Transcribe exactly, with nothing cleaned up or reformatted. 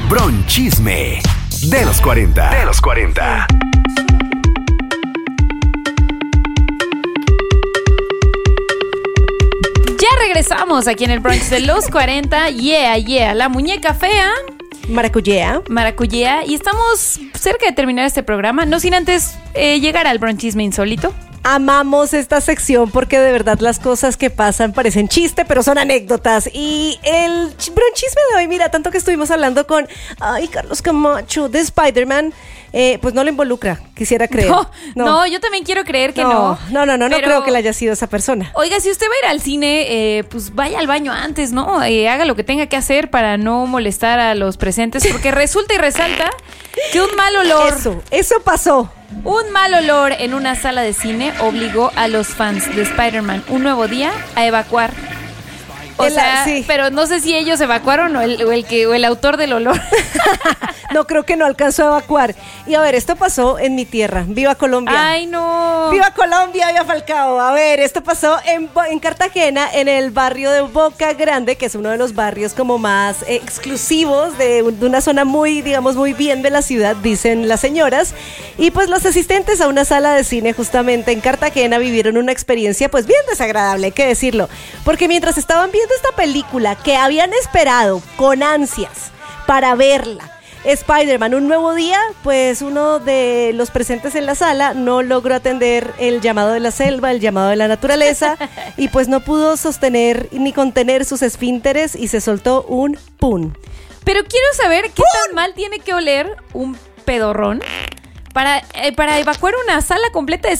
Bronchisme de los cuarenta. De los cuarenta. Ya regresamos aquí en el brunch de los cuarenta. Yeah, yeah. La muñeca fea. Maracuyá. Maracuyá. Y estamos cerca de terminar este programa. No sin antes eh, llegar al bronchisme insólito. Amamos esta sección porque de verdad las cosas que pasan parecen chiste, pero son anécdotas. Y el bronchisme de hoy, mira, tanto que estuvimos hablando con ay, Carlos Camacho de Spider-Man, eh, pues no lo involucra, quisiera creer. No, no, no, yo también quiero creer que no. No, no, no, no, pero, no creo que le haya sido esa persona. Oiga, si usted va a ir al cine, eh, pues vaya al baño antes, ¿no? Eh, haga lo que tenga que hacer para no molestar a los presentes, porque resulta y resalta que un mal olor... Eso, eso pasó. Un mal olor en una sala de cine obligó a los fans de Spider-Man Un Nuevo Día a evacuar. O el, sea, sí. pero no sé si ellos evacuaron o el, o el que o el autor del olor. No, creo que no alcanzó a evacuar. Y a ver, esto pasó en mi tierra. ¡Viva Colombia! ¡Ay, no! ¡Viva Colombia, viva Falcao! A ver, esto pasó en, en Cartagena, en el barrio de Boca Grande, que es uno de los barrios como más eh, exclusivos de, de una zona muy, digamos, muy bien de la ciudad, dicen las señoras. Y pues los asistentes a una sala de cine justamente en Cartagena vivieron una experiencia pues bien desagradable, hay que decirlo. Porque mientras estaban viendo esta película que habían esperado con ansias para verla, Spider-Man Un Nuevo Día, pues uno de los presentes en la sala no logró atender el llamado de la selva, el llamado de la naturaleza, y pues no pudo sostener ni contener sus esfínteres y se soltó un pum. Pero quiero saber qué tan mal tiene que oler un pedorrón para, eh, para evacuar una sala completa de